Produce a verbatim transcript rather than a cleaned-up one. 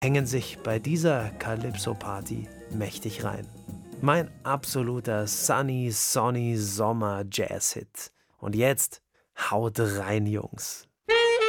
hängen sich bei dieser Calypso-Party mächtig rein. Mein absoluter Sunny Sonny Sommer Jazz-Hit. Und jetzt haut rein, Jungs.